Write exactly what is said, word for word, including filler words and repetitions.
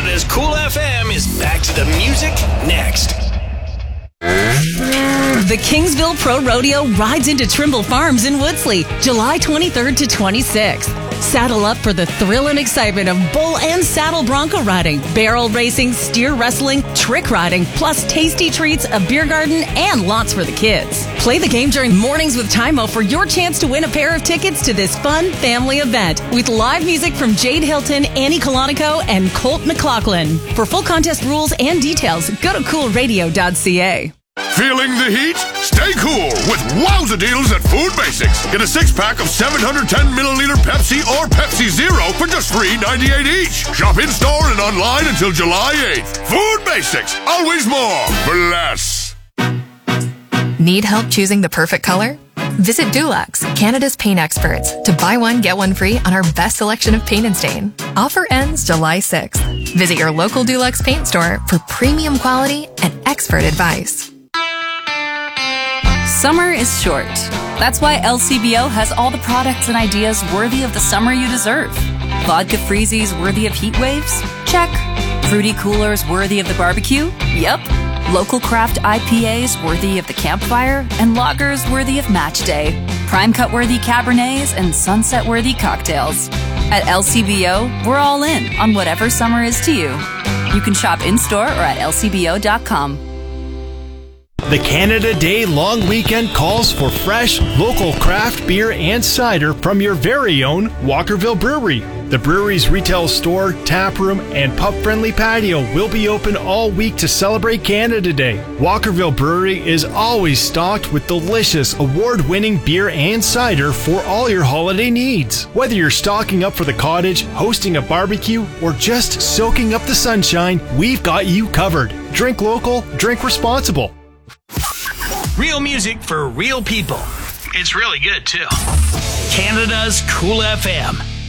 Canada's Cool F M is back to the music next. The Kingsville Pro Rodeo rides into Trimble Farms in Woodsley, July twenty-third to twenty-sixth. Saddle up for the thrill and excitement of bull and saddle bronco riding, barrel racing, steer wrestling, trick riding, plus tasty treats, a beer garden, and lots for the kids. Play the game during Mornings with Tymo for your chance to win a pair of tickets to this fun family event with live music from Jade Hilton, Annie Colonico, and Colt McLaughlin. For full contest rules and details, go to cool radio dot c a. Feeling the heat? Stay cool with wowza deals at Food Basics. Get a six-pack of seven hundred ten milliliter Pepsi or Pepsi Zero for just three ninety-eight each. Shop in-store and online until July eighth. Food Basics. Always more for less. Need help choosing the perfect color? Visit Dulux, Canada's paint experts, to buy one, get one free on our best selection of paint and stain. Offer ends July sixth. Visit your local Dulux paint store for premium quality and expert advice. Summer is short. That's why L C B O has all the products and ideas worthy of the summer you deserve. Vodka freezies worthy of heat waves? Check. Fruity coolers worthy of the barbecue? Yep. Local craft I P As worthy of the campfire? And lagers worthy of match day. Prime cut worthy Cabernets and sunset worthy cocktails. At L C B O, we're all in on whatever summer is to you. You can shop in-store or at L C B O dot com. The Canada Day long weekend calls for fresh, local craft beer and cider from your very own Walkerville Brewery. The brewery's retail store, tap room, and pub-friendly patio will be open all week to celebrate Canada Day. Walkerville Brewery is always stocked with delicious, award-winning beer and cider for all your holiday needs. Whether you're stocking up for the cottage, hosting a barbecue, or just soaking up the sunshine, we've got you covered. Drink local, drink responsible. Real music for real people. It's really good, too. Canada's Cool F M.